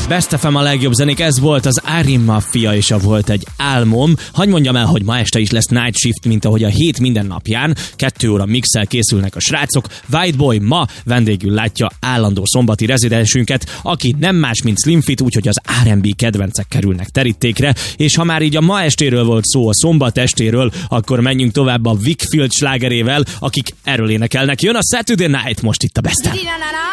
Best FM a legjobb zenék, ez volt az Arim Mafia, és a Volt egy álmom. Hadd mondjam el, hogy ma este is lesz Night Shift, mint ahogy a hét minden napján. 2 óra mixel készülnek a srácok. Whiteboy ma vendégül látja állandó szombati rezidensünket, aki nem más, mint Slim Fit, úgyhogy az R&B kedvencek kerülnek terítékre. És ha már így a ma estéről volt szó, a szombat estéről, akkor menjünk tovább a Wickfield slágerével, akik erről énekelnek. Jön a Saturday Night most itt a Best FM.